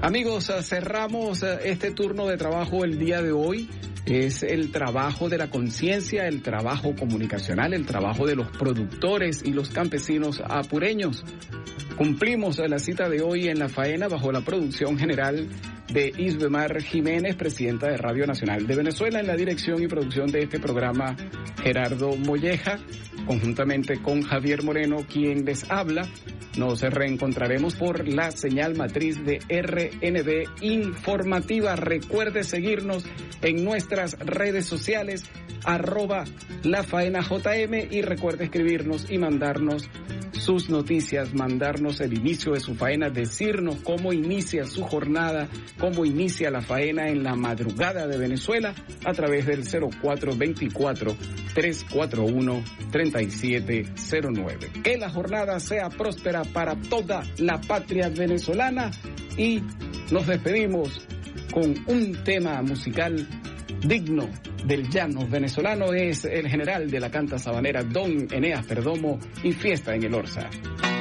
Amigos, cerramos este turno de trabajo el día de hoy. Es el trabajo de la conciencia, el trabajo comunicacional, el trabajo de los productores y los campesinos apureños. Cumplimos la cita de hoy en La Faena bajo la producción general de Isbemar Jiménez, presidenta de Radio Nacional de Venezuela, en la dirección y producción de este programa Gerardo Molleja, conjuntamente con Javier Moreno, quien les habla. Nos reencontraremos por la señal matriz de RNB Informativa. Recuerde seguirnos en nuestras redes sociales, @LaFaenaJM, y recuerde escribirnos y mandarnos sus noticias, mandarnos el inicio de su faena, decirnos cómo inicia su jornada, cómo inicia la faena en la madrugada de Venezuela a través del 0424-341-3709. Que la jornada sea próspera para toda la patria venezolana, y nos despedimos con un tema musical digno del llano venezolano. Es el general de la canta sabanera, Don Eneas Perdomo, y Fiesta en el Orza.